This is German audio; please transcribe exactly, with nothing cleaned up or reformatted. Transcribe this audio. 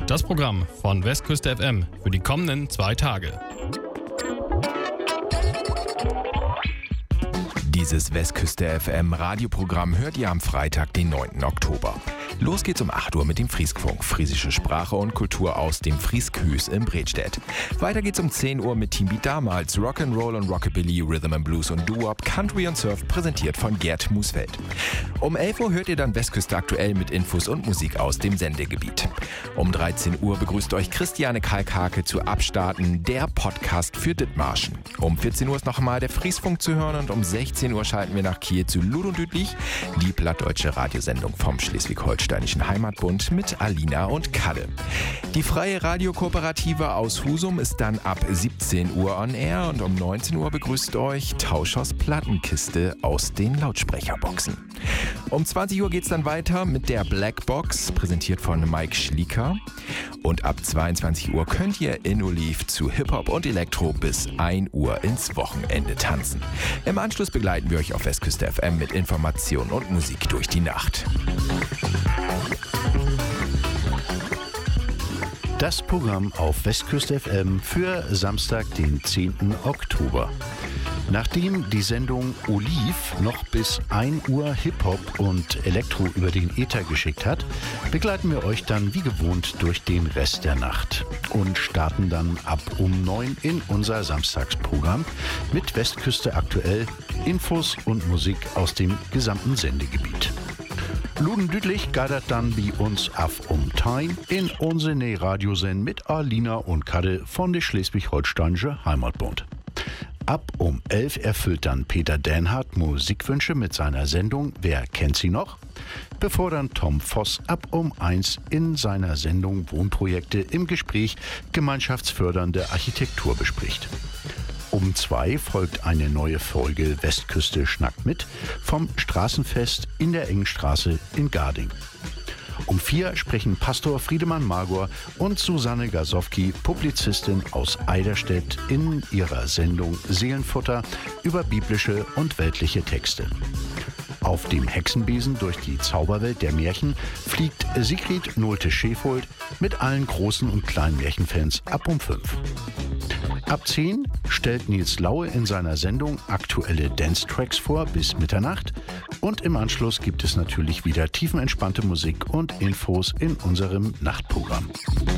Das Programm von Westküste F M für die kommenden zwei Tage. Dieses Westküste F M Radioprogramm hört ihr am Freitag, den neunten Oktober. Los geht's um acht Uhr mit dem Frieskfunk, friesische Sprache und Kultur aus dem Frieskhüs in Bredstedt. Weiter geht's um zehn Uhr mit Team Beat damals, Rock'n'Roll und Rockabilly, Rhythm and Blues und Doo-Wop, Country und Surf, präsentiert von Gerd Musfeld. Um elf Uhr hört ihr dann Westküste aktuell mit Infos und Musik aus dem Sendegebiet. Um dreizehn Uhr begrüßt euch Christiane Kalkhake zu Abstarten, der Podcast für Dithmarschen. Um vierzehn Uhr ist noch einmal der Friesfunk zu hören und um sechzehn Uhr schalten wir nach Kiel zu Lud und Düdlich, die plattdeutsche Radiosendung vom Schleswig-Holsteinischen Heimatbund mit Alina und Kadde. Die freie Radiokooperative aus Husum ist dann ab siebzehn Uhr on air und um neunzehn Uhr begrüßt euch Tauschers Plattenkiste aus den Lautsprecherboxen. Um zwanzig Uhr geht's dann weiter mit der Blackbox, präsentiert von Mike Schlieker. Und ab zweiundzwanzig Uhr könnt ihr in Oliv zu Hip-Hop und Elektro bis ein Uhr ins Wochenende tanzen. Im Anschluss begleiten wir euch auf Westküste F M mit Informationen und Musik durch die Nacht. Das Programm auf Westküste F M für Samstag, den zehnten Oktober. Nachdem die Sendung Oliv noch bis ein Uhr Hip-Hop und Elektro über den Äther geschickt hat, begleiten wir euch dann wie gewohnt durch den Rest der Nacht und starten dann ab um neun in unser Samstagsprogramm mit Westküste aktuell, Infos und Musik aus dem gesamten Sendegebiet. Luden Düdlich geidert dann bei uns auf um Tein in unsere Radiosendung mit Alina und Kadde von der Schleswig-Holsteinische Heimatbund. Ab um elf erfüllt dann Peter Dänhardt Musikwünsche mit seiner Sendung Wer kennt sie noch? Bevor dann Tom Voss ab um eins in seiner Sendung Wohnprojekte im Gespräch gemeinschaftsfördernde Architektur bespricht. Um zwei folgt eine neue Folge Westküste schnackt mit vom Straßenfest in der Engenstraße in Garding. Um vier sprechen Pastor Friedemann Magor und Susanne Gasowski, Publizistin aus Eiderstedt, in ihrer Sendung Seelenfutter über biblische und weltliche Texte. Auf dem Hexenbesen durch die Zauberwelt der Märchen fliegt Sigrid Nolte-Schäfold mit allen großen und kleinen Märchenfans ab um fünf. Ab zehn stellt Nils Laue in seiner Sendung aktuelle Dance-Tracks vor bis Mitternacht und im Anschluss gibt es natürlich wieder tiefenentspannte Musik und Infos in unserem Nachtprogramm.